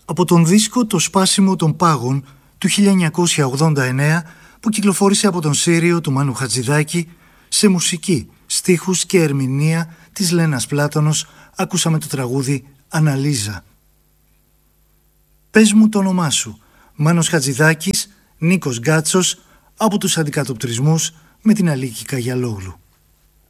Από τον δίσκο «Το σπάσιμο των πάγων» του 1989 που κυκλοφόρησε από τον Σύριο του Μάνου Χατζηδάκη, σε μουσική, στίχους και ερμηνεία της Λένας Πλάτωνος ακούσαμε το τραγούδι «Αναλίζα». «Πες μου το όνομά σου», Μάνος Χατζηδάκης, Νίκος Γκάτσος, από τους Αντικατοπτρισμούς με την Αλίκη Καγιαλόγλου.